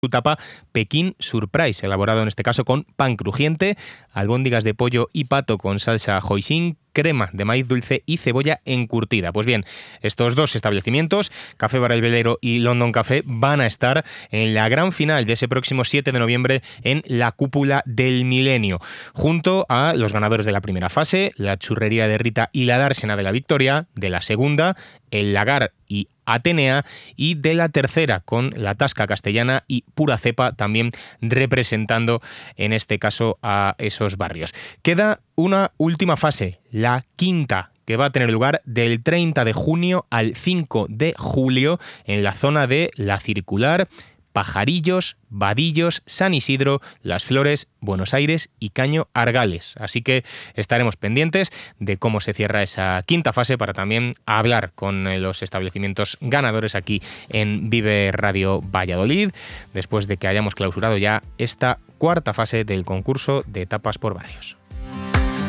su tapa Pekín Surprise, elaborado en este caso con pan crujiente, albóndigas de pollo y pato con salsa hoisin, crema de maíz dulce y cebolla encurtida. Pues bien, estos dos establecimientos, Café Bar El Velero y London Café, van a estar en la gran final de ese próximo 7 de noviembre en la Cúpula del Milenio, junto a los ganadores de la primera fase, la Churrería de Rita y la Dársena de la Victoria, de la segunda, el Lagar y Atenea, y de la tercera con la Tasca Castellana y Pura Cepa, también representando en este caso a esos barrios. Queda una última fase, la quinta, que va a tener lugar del 30 de junio al 5 de julio en la zona de La Circular, Pajarillos, Vadillos, San Isidro, Las Flores, Buenos Aires y Caño Argales. Así que estaremos pendientes de cómo se cierra esa quinta fase para también hablar con los establecimientos ganadores aquí en Vive Radio Valladolid, después de que hayamos clausurado ya esta cuarta fase del concurso de tapas por barrios.